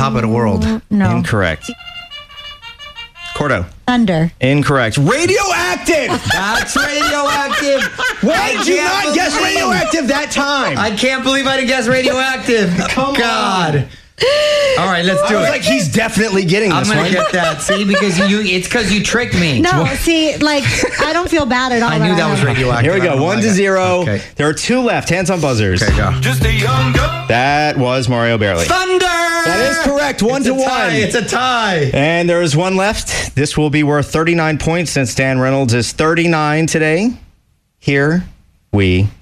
top of the world. No. Incorrect. Cordo. Thunder. Incorrect. Radioactive! That's radioactive. Why did you not guess believe- radioactive that time? I can't believe I didn't guess radioactive. Come God. on. All right, let's do I was it. like, he's definitely getting I'm this gonna one. get that. See, because it's because you tricked me. No, see, like, I don't feel bad at all. I knew that was radioactive. Here we I don't go. know why I 1-0. Okay. There are 2 left. Hands on buzzers. Okay, go. Just a young gun. That was Mario Barely. Thunder. That is correct. 1-1. It's a tie. And there is one left. This will be worth 39 points since Dan Reynolds is 39 today. Here we